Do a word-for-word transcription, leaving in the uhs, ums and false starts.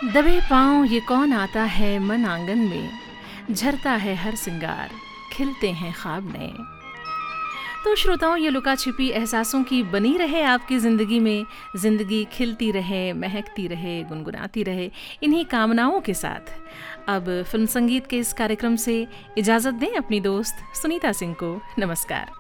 दबे पाँव ये कौन आता है मन आंगन में, झरता है हर सिंगार, खिलते हैं ख्वाब नए। तो श्रोताओं, ये लुका छिपी एहसासों की बनी रहे आपकी ज़िंदगी में, ज़िंदगी खिलती रहे, महकती रहे, गुनगुनाती रहे, इन्हीं कामनाओं के साथ अब फिल्म संगीत के इस कार्यक्रम से इजाज़त दें अपनी दोस्त सुनीता सिंह को। नमस्कार।